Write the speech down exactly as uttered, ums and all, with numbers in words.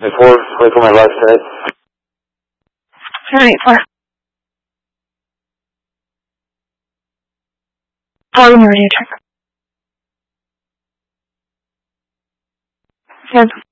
Before, wait for my last minute. Alright, four. Call when you're ready to check. Yes.